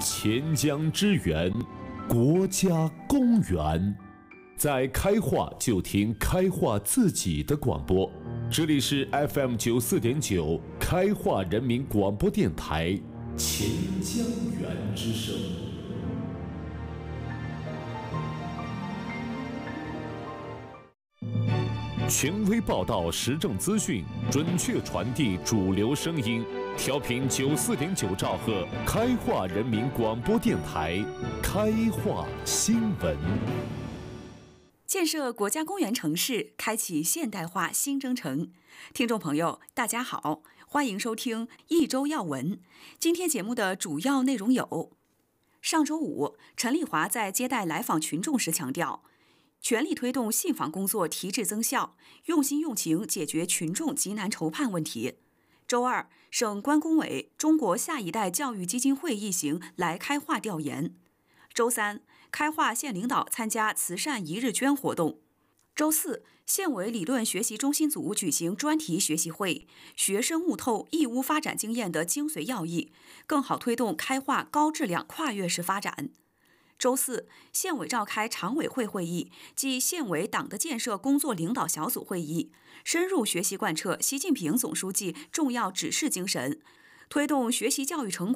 钱江之源，国家公园。在开化就听开化自己的广播，这里是 FM 94.9开化人民广播电台钱江源之声。权威报道时政资讯，准确传递主流声音，调频94.9兆赫，开化人民广播电台，开化新闻。 建设国家公园城市，开启现代化新征程。听众朋友，大家好，欢迎收听一周要闻。今天节目的主要内容有：上周五，陈丽华在接待来访群众时强调，全力推动信访工作提质增效，用心用情解决群众急难愁盼问题。周二，省关工委中国下一代教育基金会一行来开化调研。周三，开化县领导参加慈善一日捐活动。周四，县委理论学习中心组举行专题学习会，学生悟透义乌发展经验的精髓要义，更好推动开化高质量跨越式发展。周四，县委召开常委会会议暨县委党的建设工作领导小组会议，深入学习贯彻习近平总书记重要指示精神，推动学习教育成果